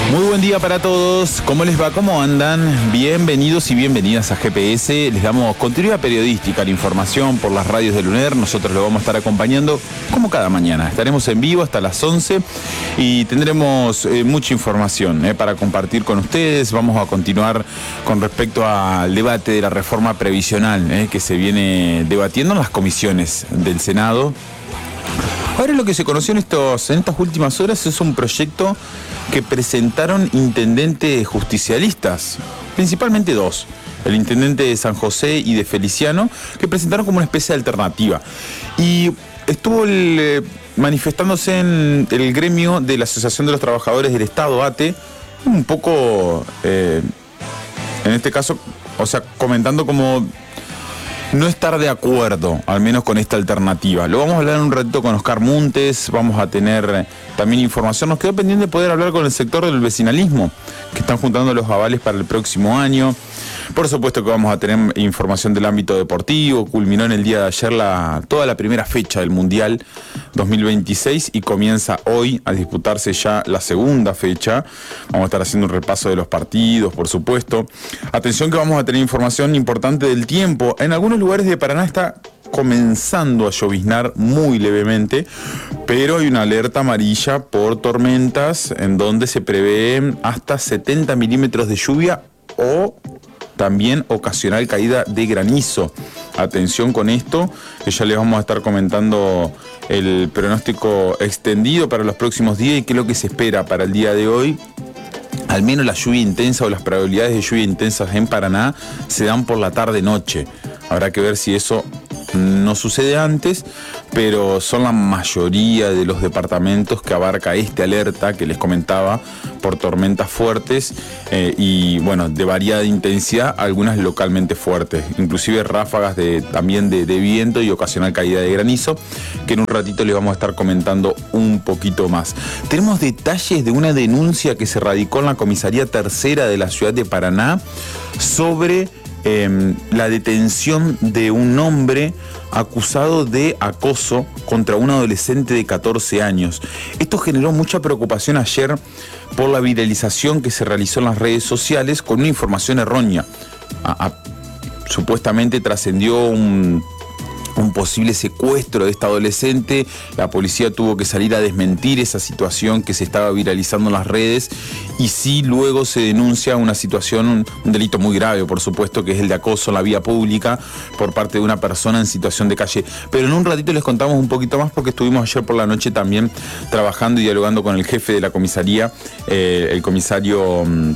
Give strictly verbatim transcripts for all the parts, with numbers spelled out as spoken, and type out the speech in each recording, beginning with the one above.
Muy buen día para todos. ¿Cómo les va? ¿Cómo andan? Bienvenidos y bienvenidas a G P S. Les damos continuidad periodística a la información por las radios del UNER. Nosotros lo vamos a estar acompañando como cada mañana. Estaremos en vivo hasta las once y tendremos eh, mucha información eh, para compartir con ustedes. Vamos a continuar con respecto al debate de la reforma previsional eh, que se viene debatiendo en las comisiones del Senado. Ahora lo que se conoció en, estos, en estas últimas horas es un proyecto que presentaron intendentes justicialistas, principalmente dos, el intendente de San José y de Feliciano, que presentaron como una especie de alternativa. Y estuvo el, eh, manifestándose en el gremio de la Asociación de los Trabajadores del Estado, A T E, un poco, eh, en este caso, o sea, comentando como no estar de acuerdo, al menos con esta alternativa. Lo vamos a hablar en un ratito con Oscar Muntes, vamos a tener también información. Nos quedó pendiente de poder hablar con el sector del vecinalismo, que están juntando los avales para el próximo año. Por supuesto que vamos a tener información del ámbito deportivo. Culminó en el día de ayer la, toda la primera fecha del Mundial dos mil veintiséis y comienza hoy a disputarse ya la segunda fecha. Vamos a estar haciendo un repaso de los partidos, por supuesto. Atención que vamos a tener información importante del tiempo. En algunos lugares de Paraná está comenzando a lloviznar muy levemente, pero hay una alerta amarilla por tormentas en donde se prevén hasta setenta milímetros de lluvia o también ocasional caída de granizo. Atención con esto, que ya les vamos a estar comentando el pronóstico extendido para los próximos días y qué es lo que se espera para el día de hoy. Al menos la lluvia intensa o las probabilidades de lluvia intensas en Paraná se dan por la tarde-noche. Habrá que ver si eso no sucede antes, pero son la mayoría de los departamentos que abarca esta alerta que les comentaba por tormentas fuertes eh, y bueno, de variada intensidad, algunas localmente fuertes, inclusive ráfagas de, también de, de viento y ocasional caída de granizo, que en un ratito les vamos a estar comentando un poquito más. Tenemos detalles de una denuncia que se radicó en la comisaría tercera de la ciudad de Paraná sobre Eh, la detención de un hombre acusado de acoso contra un adolescente de catorce años. Esto generó mucha preocupación ayer por la viralización que se realizó en las redes sociales con una información errónea. A, a, supuestamente trascendió un... un posible secuestro de esta adolescente. La policía tuvo que salir a desmentir esa situación que se estaba viralizando en las redes y sí luego se denuncia una situación, un, un delito muy grave, por supuesto, que es el de acoso en la vía pública por parte de una persona en situación de calle. Pero en un ratito les contamos un poquito más porque estuvimos ayer por la noche también trabajando y dialogando con el jefe de la comisaría, eh, el comisario um,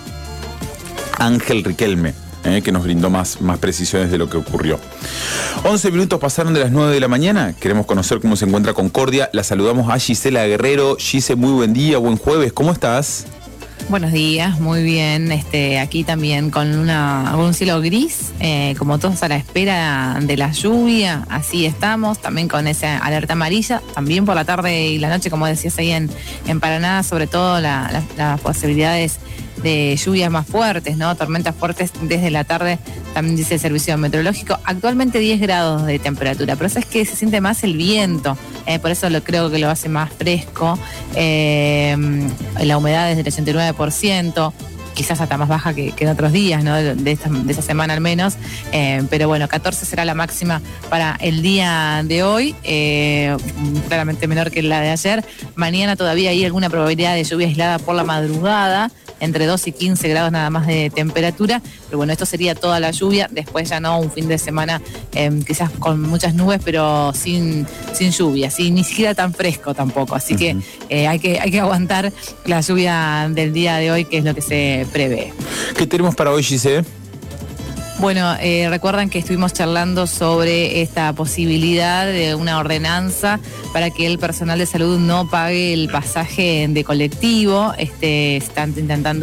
Ángel Riquelme, Eh, que nos brindó más, más precisiones de lo que ocurrió. once minutos pasaron de las nueve de la mañana. Queremos conocer cómo se encuentra Concordia. La saludamos a Gisela Guerrero. Gise, muy buen día, buen jueves. ¿Cómo estás? Buenos días, muy bien. Este, aquí también con una, con un cielo gris, eh, como todos a la espera de la lluvia. Así estamos, también con esa alerta amarilla. También por la tarde y la noche, como decías ahí en, en Paraná, sobre todo la, la, las posibilidades de lluvias más fuertes, ¿no? Tormentas fuertes desde la tarde, también dice el servicio meteorológico. Actualmente diez grados de temperatura, pero sabes que se siente más el viento, eh, por eso lo creo que lo hace más fresco. Eh, la humedad es del ochenta y nueve por ciento. Quizás hasta más baja que, que en otros días, ¿no? De, de, esta, de esta semana al menos, eh, pero bueno, catorce será la máxima para el día de hoy, eh, claramente menor que la de ayer. Mañana todavía hay alguna probabilidad de lluvia aislada por la madrugada, entre dos y quince grados nada más de temperatura, pero bueno, esto sería toda la lluvia. Después ya no, un fin de semana eh, quizás con muchas nubes, pero sin, sin lluvia, sin, ni siquiera tan fresco tampoco, así uh-huh. que eh, hay que hay que aguantar la lluvia del día de hoy, que es lo que se prevé. ¿Qué tenemos para hoy, Giselle? Bueno, eh, recuerdan que estuvimos charlando sobre esta posibilidad de una ordenanza para que el personal de salud no pague el pasaje de colectivo. Este, están intentando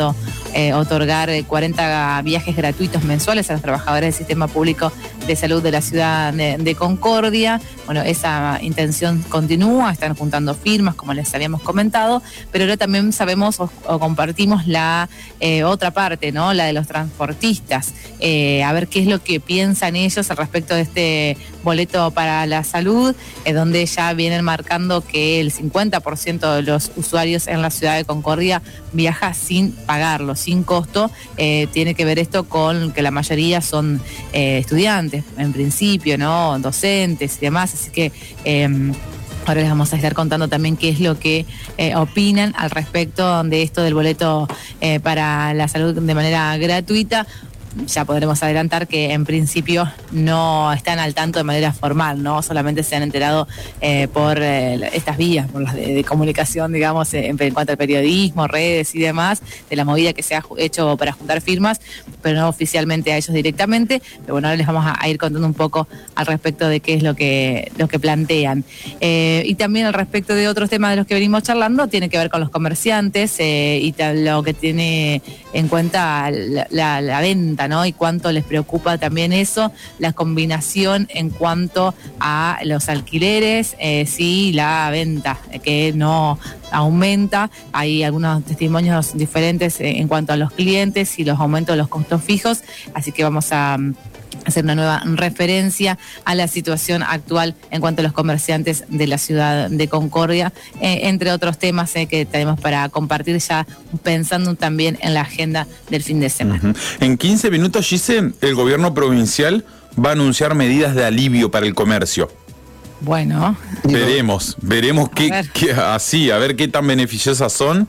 eh, otorgar cuarenta viajes gratuitos mensuales a los trabajadores del Sistema Público de Salud de la ciudad de, de Concordia. Bueno, esa intención continúa, están juntando firmas, como les habíamos comentado, pero ahora también sabemos o, o compartimos la eh, otra parte, ¿no? La de los transportistas, eh, a ver qué es lo que piensan ellos al respecto de este boleto para la salud, eh, donde ya vienen marcando que el cincuenta por ciento de los usuarios en la ciudad de Concordia viaja sin pagarlo, sin costo. Eh, tiene que ver esto con que la mayoría son eh, estudiantes, en principio, ¿no? Docentes y demás, así que eh, ahora les vamos a estar contando también qué es lo que eh, opinan al respecto de esto del boleto eh, para la salud de manera gratuita. Ya podremos adelantar que en principio no están al tanto de manera formal, ¿no? Solamente se han enterado eh, por eh, estas vías, por las de, de comunicación, digamos, en, en cuanto al periodismo, redes y demás, de la movida que se ha hecho para juntar firmas, pero no oficialmente a ellos directamente. Pero bueno, ahora les vamos a, a ir contando un poco al respecto de qué es lo que, lo que plantean. Eh, y también al respecto de otros temas de los que venimos charlando, tiene que ver con los comerciantes eh, y tal, lo que tiene en cuenta la, la, la venta, ¿no? Y cuánto les preocupa también eso, la combinación en cuanto a los alquileres, eh, sí, la venta, eh, que no aumenta. Hay algunos testimonios diferentes eh, en cuanto a los clientes y los aumentos de los costos fijos, así que vamos a hacer una nueva referencia a la situación actual en cuanto a los comerciantes de la ciudad de Concordia, eh, entre otros temas eh, que tenemos para compartir, ya pensando también en la agenda del fin de semana. Uh-huh. En quince minutos, Gise, el gobierno provincial va a anunciar medidas de alivio para el comercio. Bueno. Veremos, veremos qué, qué, así, a ver qué tan beneficiosas son,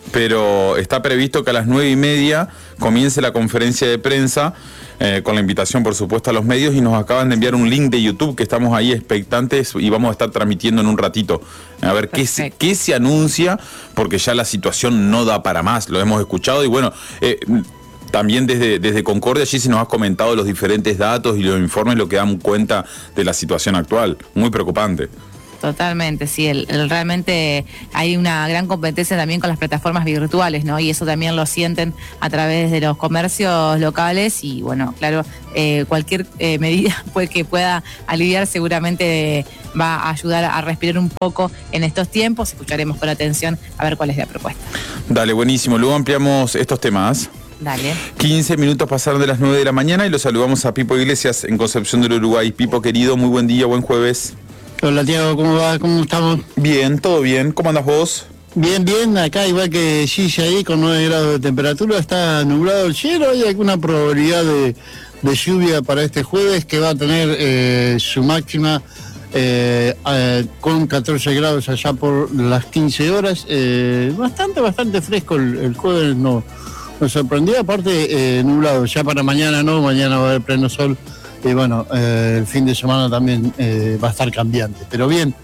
pero está previsto que a las nueve y media comience la conferencia de prensa, eh, con la invitación, por supuesto, a los medios, y nos acaban de enviar un link de YouTube que estamos ahí expectantes y vamos a estar transmitiendo en un ratito. A ver qué se, qué se anuncia, porque ya la situación no da para más, lo hemos escuchado y bueno... Eh, También desde, desde Concordia, allí se nos ha comentado los diferentes datos y los informes, lo que dan cuenta de la situación actual. Muy preocupante. Totalmente, sí, el, el, realmente hay una gran competencia también con las plataformas virtuales, ¿no? Y eso también lo sienten a través de los comercios locales y bueno, claro, eh, cualquier eh, medida pues, que pueda aliviar seguramente va a ayudar a respirar un poco en estos tiempos. Escucharemos con atención a ver cuál es la propuesta. Dale, buenísimo. Luego ampliamos estos temas. Dale. quince minutos pasaron de las nueve de la mañana y lo saludamos a Pipo Iglesias en Concepción del Uruguay. Pipo, querido, muy buen día, buen jueves. Hola, Tiago, ¿cómo va? ¿Cómo estamos? Bien, todo bien. ¿Cómo andas vos? Bien, bien. Acá, igual que Gigi ahí, con nueve grados de temperatura, está nublado el cielo. Hay alguna probabilidad de, de lluvia para este jueves que va a tener eh, su máxima eh, eh, con catorce grados allá por las quince horas. Eh, bastante, bastante fresco el, el jueves, no. Nos sorprendió, aparte eh, nublado, ya para mañana no, mañana va a haber pleno sol y bueno, eh, el fin de semana también eh, va a estar cambiante, pero bien,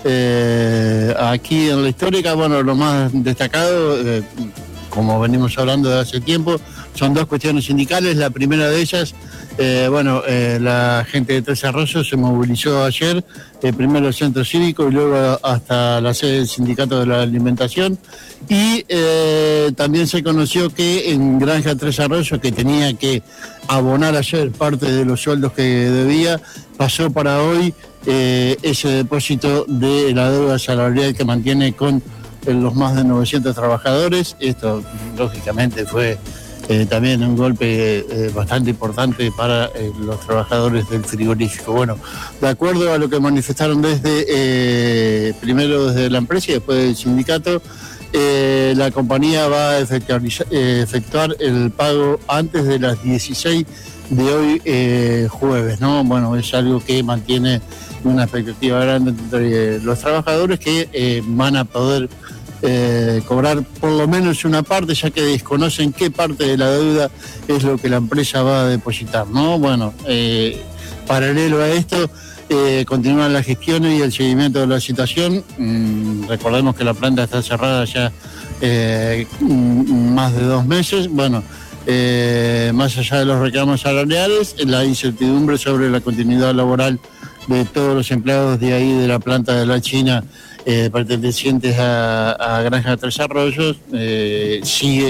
eh, aquí en la histórica, bueno, lo más destacado, eh, como venimos hablando de hace tiempo, son dos cuestiones sindicales. La primera de ellas, eh, bueno, eh, la gente de Tres Arroyos se movilizó ayer, eh, primero el centro cívico y luego hasta la sede del sindicato de la alimentación. Y eh, también se conoció que en Granja Tres Arroyos, que tenía que abonar ayer parte de los sueldos que debía, pasó para hoy eh, ese depósito de la deuda salarial que mantiene con eh, los más de novecientos trabajadores. Esto, lógicamente, fue eh, también un golpe eh, bastante importante para eh, los trabajadores del frigorífico. Bueno, de acuerdo a lo que manifestaron desde eh, primero desde la empresa y después del sindicato, Eh, la compañía va a efectuar, eh, efectuar el pago antes de las dieciséis de hoy eh, jueves, ¿no? Bueno, es algo que mantiene una expectativa grande entre los trabajadores que eh, van a poder eh, cobrar por lo menos una parte, ya que desconocen qué parte de la deuda es lo que la empresa va a depositar, ¿no? Bueno, eh, paralelo a esto, Eh, continúan las gestiones y el seguimiento de la situación. Mm, recordemos que la planta está cerrada ya eh, más de dos meses. Bueno, eh, más allá de los reclamos salariales, la incertidumbre sobre la continuidad laboral de todos los empleados de ahí de la planta de la China eh, pertenecientes a, a Granja Tres Arroyos eh, sigue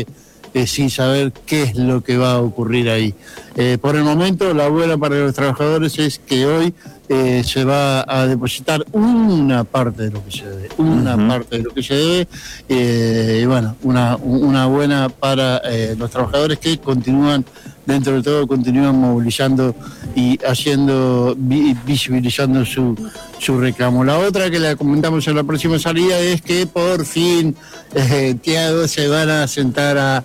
eh, sin saber qué es lo que va a ocurrir ahí. Eh, por el momento, la buena para los trabajadores es que hoy eh, se va a depositar una parte de lo que se debe, una uh-huh. parte de lo que se debe, eh, y bueno, una, una buena para eh, los trabajadores que continúan, dentro de todo, continúan movilizando y haciendo, vi, visibilizando su, su reclamo. La otra que le comentamos en la próxima salida es que por fin, eh, Tiago, se van a sentar a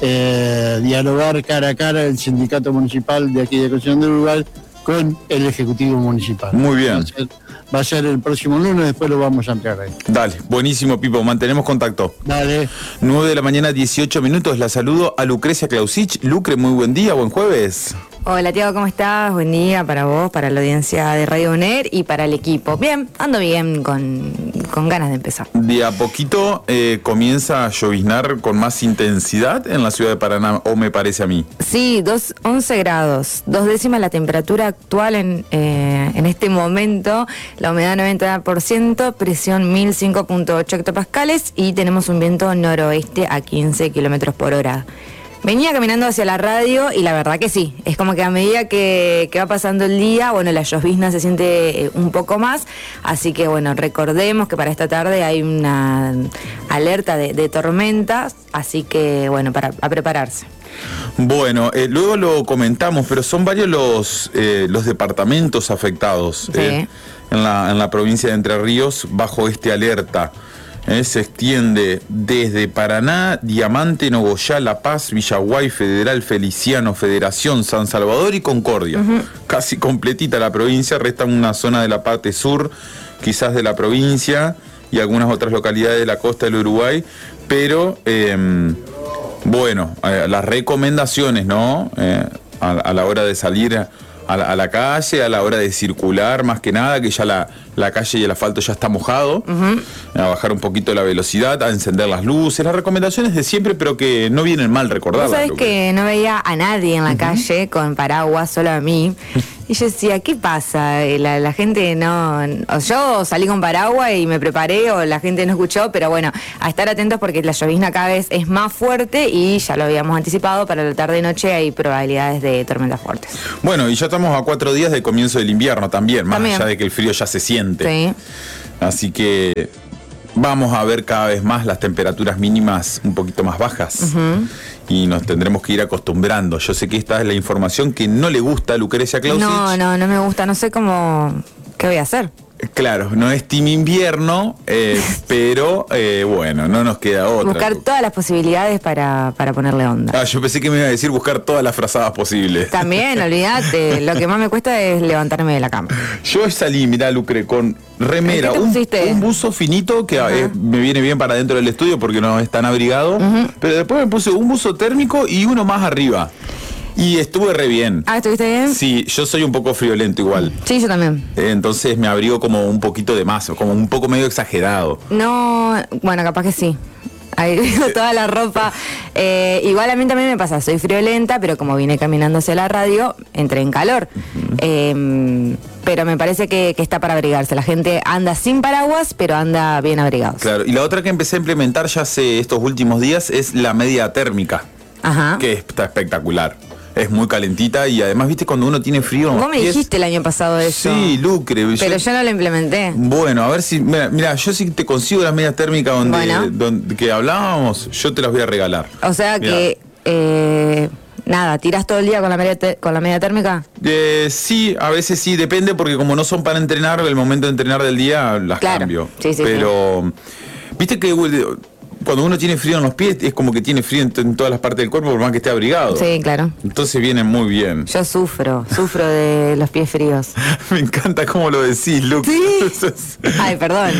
eh, dialogar cara a cara el sindicato municipal de aquí de Concepción del Uruguay con el Ejecutivo Municipal. Muy bien. Va a ser, va a ser el próximo lunes, después lo vamos a ampliar ahí. Dale, buenísimo, Pipo, mantenemos contacto. Dale. nueve de la mañana, dieciocho minutos, la saludo a Lucrecia Clausich. Lucre, muy buen día, buen jueves. Hola, Tiago, ¿cómo estás? Buen día para vos, para la audiencia de Radio UNER y para el equipo. Bien, ando bien, con, con ganas de empezar. De a poquito eh, comienza a lloviznar con más intensidad en la ciudad de Paraná, o me parece a mí. Sí, dos, once grados, dos décimas la temperatura actual en, eh, en este momento, la humedad noventa por ciento, presión mil cinco punto ocho hectopascales y tenemos un viento noroeste a quince kilómetros por hora. Venía caminando hacia la radio y la verdad que sí, es como que a medida que, que va pasando el día, bueno, la llovizna se siente eh, un poco más, así que bueno, recordemos que para esta tarde hay una alerta de, de tormentas, así que bueno, para a prepararse. Bueno, eh, luego lo comentamos, pero son varios los, eh, los departamentos afectados Sí. eh, en, la, en la provincia de Entre Ríos bajo este alerta. Eh, se extiende desde Paraná, Diamante, Nogoyá, La Paz, Villaguay, Federal, Feliciano, Federación, San Salvador y Concordia. Uh-huh. Casi completita la provincia, resta una zona de la parte sur, quizás de la provincia y algunas otras localidades de la costa del Uruguay, pero eh, bueno, eh, las recomendaciones, ¿no? Eh, a, a la hora de salir a la, a la calle, a la hora de circular, más que nada, que ya la, la calle y el asfalto ya está mojado, uh-huh. a bajar un poquito la velocidad, a encender las luces, las recomendaciones de siempre, pero que no vienen mal recordarlas. ¿Vos sabés que no veía a nadie en la uh-huh. calle con paraguas, solo a mí? Y yo decía, ¿qué pasa? La, la gente no... O yo salí con paraguas y me preparé, o la gente no escuchó, pero bueno, a estar atentos porque la llovizna cada vez es más fuerte y ya lo habíamos anticipado, para la tarde y noche hay probabilidades de tormentas fuertes. Bueno, y ya estamos a cuatro días del comienzo del invierno también, más también. allá de que el frío ya se siente. Sí. Así que vamos a ver cada vez más las temperaturas mínimas un poquito más bajas. Uh-huh. Y nos tendremos que ir acostumbrando. Yo sé que esta es la información que no le gusta a Lucrecia Clausich. No, no, no me gusta, no sé cómo... ¿Qué voy a hacer? Claro, no es team invierno, eh, pero eh, bueno, no nos queda otra. Buscar todas las posibilidades para, para ponerle onda. Ah, yo pensé que me iba a decir buscar todas las frazadas posibles. También, olvídate, lo que más me cuesta es levantarme de la cama. Yo salí, mirá, Lucre, con remera, un, un buzo finito que uh-huh. eh, me viene bien para dentro del estudio porque no es tan abrigado, uh-huh. pero después me puse un buzo térmico y uno más arriba. Y estuve re bien. Ah, ¿estuviste bien? Sí, yo soy un poco friolento igual. Sí, yo también. Eh, entonces me abrigo como un poquito de más, como un poco medio exagerado. No, bueno, capaz que sí. Ahí toda la ropa. Eh, igual a mí también me pasa, soy friolenta, pero como vine caminando hacia la radio, entré en calor. Uh-huh. Eh, pero me parece que, que está para abrigarse. La gente anda sin paraguas, pero anda bien abrigados. Claro, y la otra que empecé a implementar ya hace estos últimos días es la media térmica. Ajá. Que está espectacular. Es muy calentita y además, viste, cuando uno tiene frío... Vos me dijiste el año pasado eso. Sí, Lucre. Pero yo, yo no lo implementé. Bueno, a ver si... Mira, mira yo si te consigo las medias térmicas donde, bueno. donde que hablábamos, yo te las voy a regalar. O sea mirá. que... Eh, nada, ¿tirás todo el día con la media, te, con la media térmica? Eh, sí, a veces sí, depende porque como no son para entrenar, el momento de entrenar del día las claro. cambio. Sí, sí, Pero... Sí. Viste que... Cuando uno tiene frío en los pies, es como que tiene frío en, en todas las partes del cuerpo, por más que esté abrigado. Sí, claro. Entonces viene muy bien. Yo sufro, sufro de los pies fríos. Me encanta cómo lo decís, Luke. Sí. Ay, perdón.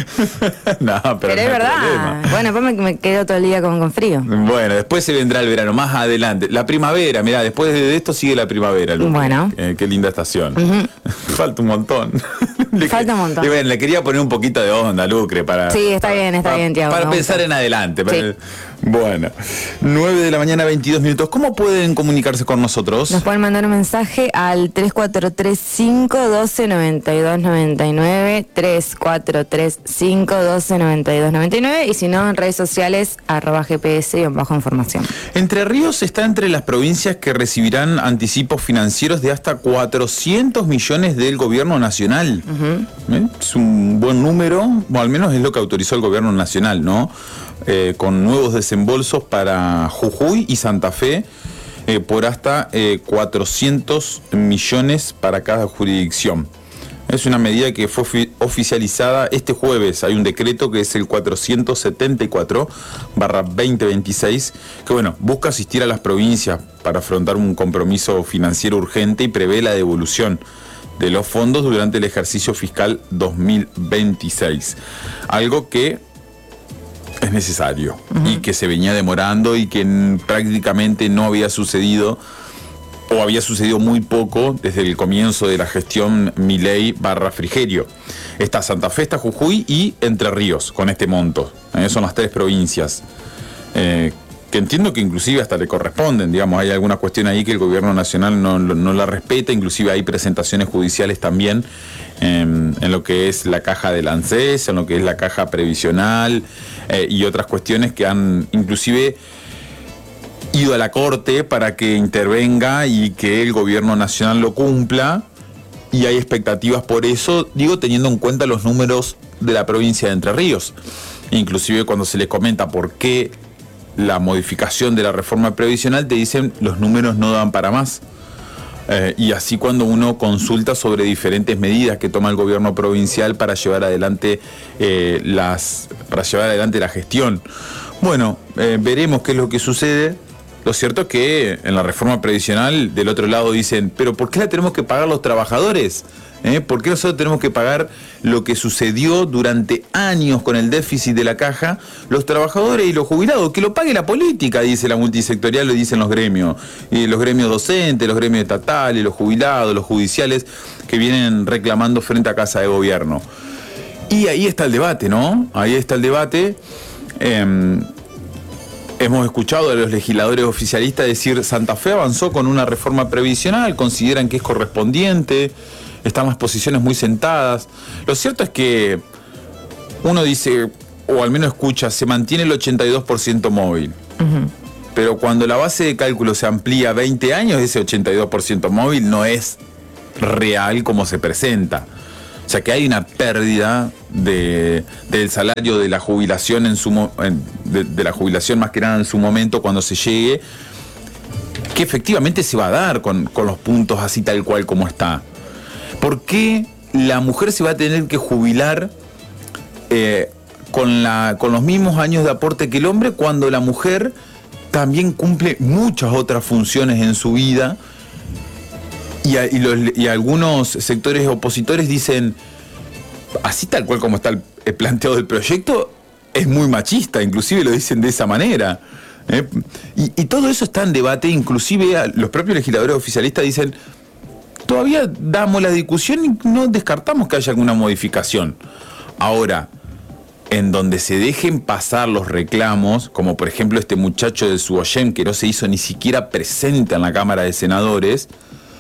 No, pero, pero no es verdad. Problema. Bueno, después me, me quedo todo el día con, con frío. Bueno, después se vendrá el verano, más adelante. La primavera, mirá, después de esto sigue la primavera, Luke. Bueno. Eh, qué linda estación. Uh-huh. Falta un montón. Le, Falta un montón. Le, bueno, le quería poner un poquito de onda, Lucre, para... Sí, está bien, está para, bien, Tiago. Para pensar gusta. en adelante. Para, sí. Bueno, nueve de la mañana, veintidós minutos. ¿Cómo pueden comunicarse con nosotros? Nos pueden mandar un mensaje al tres cuatro tres cinco, uno dos, nueve dos nueve nueve, tres cuatro tres cinco, uno dos, nueve dos nueve nueve, y si no, en redes sociales, arroba G P S y bajo información. Entre Ríos está entre las provincias que recibirán anticipos financieros de hasta cuatrocientos millones del gobierno nacional. Uh-huh. ¿Eh? Es un buen número, o al menos es lo que autorizó el gobierno nacional, ¿no? Eh, con nuevos desembolsos para Jujuy y Santa Fe eh, por hasta eh, cuatrocientos millones para cada jurisdicción. Es una medida que fue oficializada este jueves. Hay un decreto que es el cuatrocientos setenta y cuatro barra veinte veintiséis, que bueno, busca asistir a las provincias para afrontar un compromiso financiero urgente y prevé la devolución de los fondos durante el ejercicio fiscal dos mil veintiséis. Algo que es necesario, uh-huh, y que se venía demorando y que n- prácticamente no había sucedido, o había sucedido muy poco desde el comienzo de la gestión Milei barra Frigerio. Está Santa Fe, está Jujuy y Entre Ríos con este monto. Eh, son las tres provincias eh, que entiendo que inclusive hasta le corresponden. Digamos, hay alguna cuestión ahí que el gobierno nacional no, no la respeta. Inclusive hay presentaciones judiciales también eh, en lo que es la caja del ANSES, en lo que es la caja previsional eh, y otras cuestiones que han inclusive ido a la Corte para que intervenga y que el gobierno nacional lo cumpla, y hay expectativas por eso, digo, teniendo en cuenta los números de la provincia de Entre Ríos. Inclusive cuando se les comenta por qué la modificación de la reforma previsional, te dicen los números no dan para más. Eh, y así cuando uno consulta sobre diferentes medidas que toma el gobierno provincial para llevar adelante eh, las para llevar adelante la gestión. Bueno, eh, veremos qué es lo que sucede. Lo cierto es que en la reforma previsional del otro lado dicen, pero ¿por qué la tenemos que pagar los trabajadores? ¿Eh? ¿Por qué nosotros tenemos que pagar lo que sucedió durante años con el déficit de la caja, los trabajadores y los jubilados? Que lo pague la política, dice la multisectorial, lo dicen los gremios. Y los gremios docentes, los gremios estatales, los jubilados, los judiciales, que vienen reclamando frente a Casa de Gobierno. Y ahí está el debate, ¿no? Ahí está el debate. Eh, Hemos escuchado a los legisladores oficialistas decir, Santa Fe avanzó con una reforma previsional, consideran que es correspondiente, están las posiciones muy sentadas. Lo cierto es que uno dice, o al menos escucha, se mantiene el ochenta y dos por ciento móvil. Uh-huh. Pero cuando la base de cálculo se amplía a veinte años, ese ochenta y dos por ciento móvil no es real como se presenta. O sea que hay una pérdida de, del salario de la jubilación en su de, de la jubilación más que nada en su momento cuando se llegue, que efectivamente se va a dar con, con los puntos así tal cual como está. ¿Por qué la mujer se va a tener que jubilar eh, con, la, con los mismos años de aporte que el hombre cuando la mujer también cumple muchas otras funciones en su vida? Y, a, y, los, y algunos sectores opositores dicen, así tal cual como está el, el planteado del proyecto, es muy machista, inclusive lo dicen de esa manera. ¿eh? Y, y todo eso está en debate, inclusive los propios legisladores oficialistas dicen, todavía damos la discusión y no descartamos que haya alguna modificación. Ahora, en donde se dejen pasar los reclamos, como por ejemplo este muchacho de Suboyem, que no se hizo ni siquiera presente en la Cámara de Senadores.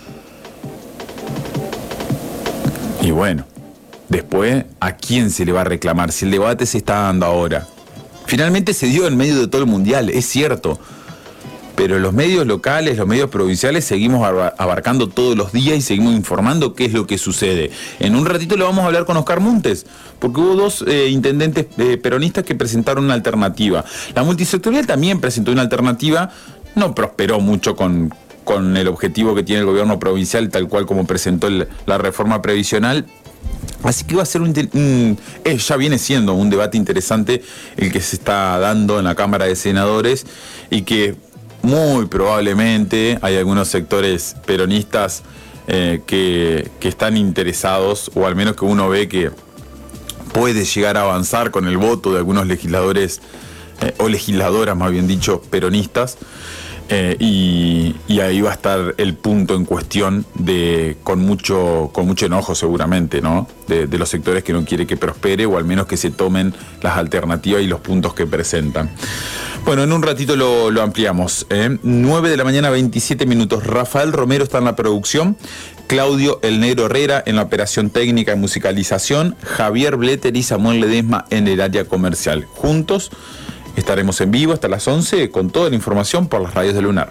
Y bueno, después, ¿a quién se le va a reclamar? Si el debate se está dando ahora. Finalmente se dio en medio de todo el mundial, es cierto. Pero los medios locales, los medios provinciales, seguimos abarcando todos los días y seguimos informando qué es lo que sucede. En un ratito le vamos a hablar con Oscar Montes, porque hubo dos eh, intendentes eh, peronistas que presentaron una alternativa. La multisectorial también presentó una alternativa, no prosperó mucho con... con el objetivo que tiene el gobierno provincial, tal cual como presentó el, la reforma previsional. Así que va a ser un, un eh, ya viene siendo un debate interesante el que se está dando en la Cámara de Senadores, y que muy probablemente hay algunos sectores peronistas eh, que, que están interesados, o al menos que uno ve que puede llegar a avanzar con el voto de algunos legisladores eh, o legisladoras, más bien dicho, peronistas. Eh, y, y ahí va a estar el punto en cuestión de con mucho con mucho enojo seguramente, ¿no? De, de los sectores que no quiere que prospere, o al menos que se tomen las alternativas y los puntos que presentan. Bueno, en un ratito lo, lo ampliamos. ¿eh? nueve de la mañana, veintisiete minutos. Rafael Romero está en la producción. Claudio El Negro Herrera en la operación técnica y musicalización. Javier Bletter y Samuel Ledesma en el área comercial. Juntos estaremos en vivo hasta las once con toda la información por las radios de Lunar.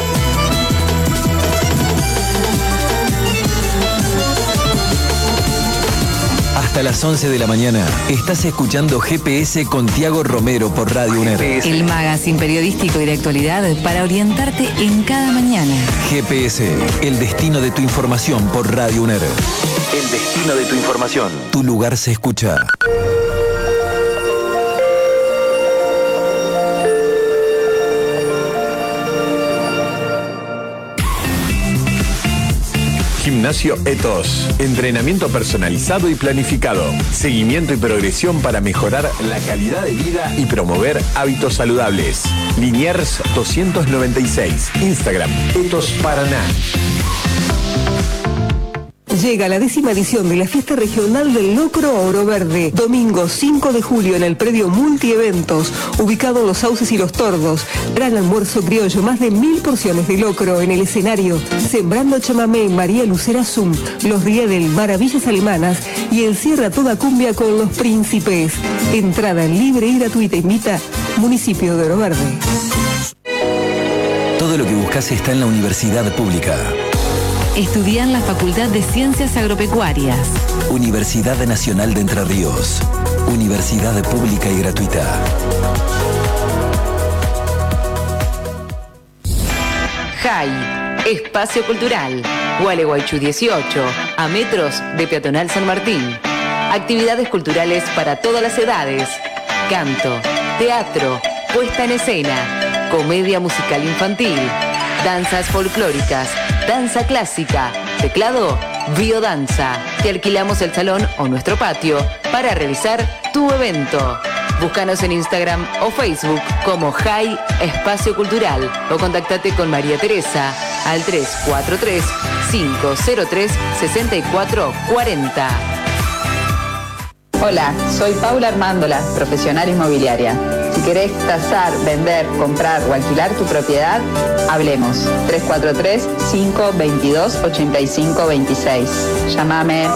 Hasta las once de la mañana estás escuchando G P S con Tiago Romero por Radio UNER. El magazine periodístico y de actualidad para orientarte en cada mañana. G P S, el destino de tu información por Radio UNER. El destino de tu información. Tu lugar se escucha. Gimnasio Etos. Entrenamiento personalizado y planificado. Seguimiento y progresión para mejorar la calidad de vida y promover hábitos saludables. Liniers doscientos noventa y seis. Instagram Etos Paraná. Llega la décima edición de la Fiesta Regional del Locro Oro Verde. Domingo cinco de julio en el predio Multieventos, ubicado en Los Sauces y Los Tordos. Gran almuerzo criollo, más de mil porciones de locro en el escenario. Sembrando chamamé, María Lucera Zum, Los Riedel, Maravillas Alemanas y el cierre a toda cumbia con Los Príncipes. Entrada libre y gratuita. Invita Municipio de Oro Verde. Todo lo que buscas está en la Universidad Pública. Estudia en la Facultad de Ciencias Agropecuarias. Universidad Nacional de Entre Ríos. Universidad pública y gratuita. J A I, Espacio Cultural. Gualeguaychú dieciocho, a metros de Peatonal San Martín. Actividades culturales para todas las edades. Canto, teatro, puesta en escena, comedia musical infantil, danzas folclóricas, danza clásica, teclado, biodanza. Te alquilamos el salón o nuestro patio para realizar tu evento. Búscanos en Instagram o Facebook como J A I Espacio Cultural o contactate con María Teresa al tres cuatro tres, cinco cero tres, seis cuatro cuatro cero. Hola, soy Paula Armándola, profesional inmobiliaria. Si querés tasar, vender, comprar o alquilar tu propiedad, hablemos. tres cuatro tres, cinco dos dos, ocho cinco dos seis. Llámame.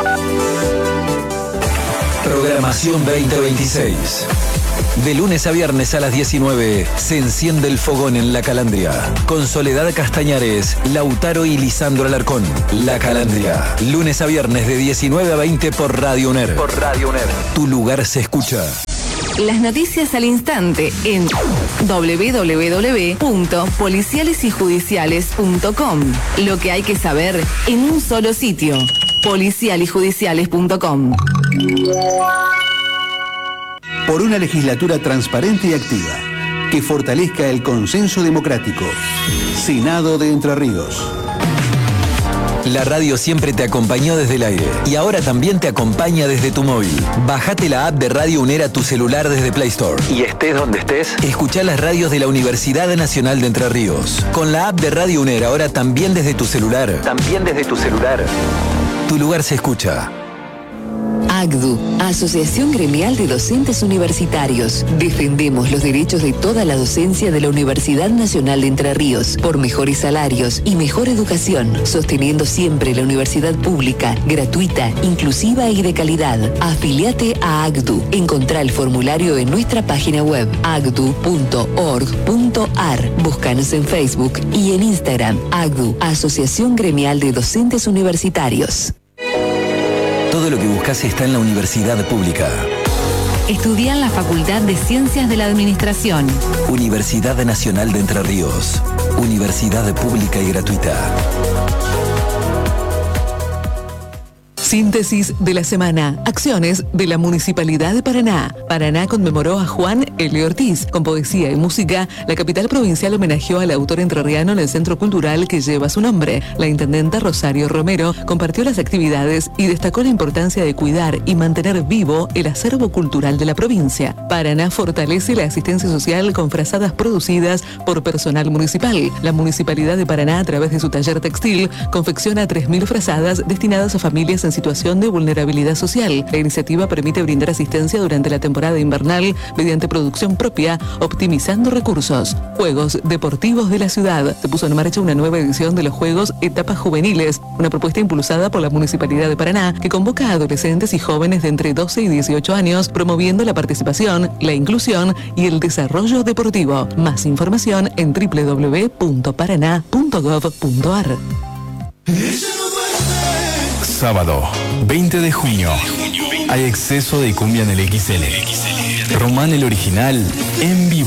Programación veinte veintiséis. De lunes a viernes a las diecinueve se enciende el fogón en La Calandria. Con Soledad Castañares, Lautaro y Lisandro Alarcón. La Calandria. Lunes a viernes de diecinueve a veinte por Radio UNER. Por Radio UNER. Tu lugar se escucha. Las noticias al instante en doble u doble u doble u punto policiales y judiciales punto com. Lo que hay que saber en un solo sitio. policial y judiciales punto com. Por una legislatura transparente y activa, que fortalezca el consenso democrático. Senado de Entre Ríos. La radio siempre te acompañó desde el aire y ahora también te acompaña desde tu móvil. Bájate la app de Radio UNER a tu celular desde Play Store. Y estés donde estés, escuchá las radios de la Universidad Nacional de Entre Ríos. Con la app de Radio UNER ahora también desde tu celular. También desde tu celular. Tu lugar se escucha. A C D U, Asociación Gremial de Docentes Universitarios. Defendemos los derechos de toda la docencia de la Universidad Nacional de Entre Ríos por mejores salarios y mejor educación, sosteniendo siempre la universidad pública, gratuita, inclusiva y de calidad. Afiliate a A C D U. Encontrá el formulario en nuestra página web a c d u punto org punto a r. Búscanos en Facebook y en Instagram. A C D U, Asociación Gremial de Docentes Universitarios. Todo lo que buscas está en la Universidad Pública. Estudia en la Facultad de Ciencias de la Administración. Universidad Nacional de Entre Ríos. Universidad pública y gratuita. Síntesis de la semana. Acciones de la Municipalidad de Paraná. Paraná conmemoró a Juan L. Ortiz. Con poesía y música, la capital provincial homenajeó al autor entrerriano en el centro cultural que lleva su nombre. La intendenta Rosario Romero compartió las actividades y destacó la importancia de cuidar y mantener vivo el acervo cultural de la provincia. Paraná fortalece la asistencia social con frazadas producidas por personal municipal. La Municipalidad de Paraná, a través de su taller textil, confecciona tres mil frazadas destinadas a familias en situación de vulnerabilidad social. La iniciativa permite brindar asistencia durante la temporada invernal mediante producción propia, optimizando recursos. Juegos Deportivos de la Ciudad. Se puso en marcha una nueva edición de los Juegos Etapas Juveniles, una propuesta impulsada por la Municipalidad de Paraná que convoca a adolescentes y jóvenes de entre doce y dieciocho años, promoviendo la participación, la inclusión y el desarrollo deportivo. Más información en doble u doble u doble u punto paraná punto gov punto ar. Sábado, veinte de junio. Hay exceso de cumbia en el X L. Román el original, en vivo.